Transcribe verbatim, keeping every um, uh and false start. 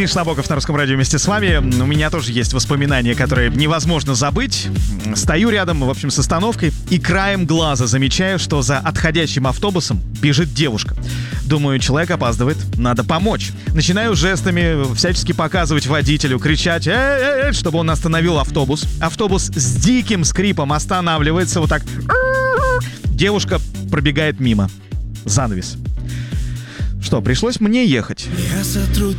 Миша Набоков на Русском радио вместе с вами. У меня тоже есть воспоминания, которые невозможно забыть. Стою рядом, в общем, с остановкой и краем глаза замечаю, что за отходящим автобусом бежит девушка. Думаю, человек опаздывает, надо помочь. Начинаю жестами всячески показывать водителю, кричать, э-э-э, чтобы он остановил автобус. Автобус с диким скрипом останавливается, вот так. Девушка пробегает мимо. Занавес. Что, пришлось мне ехать. Я сотру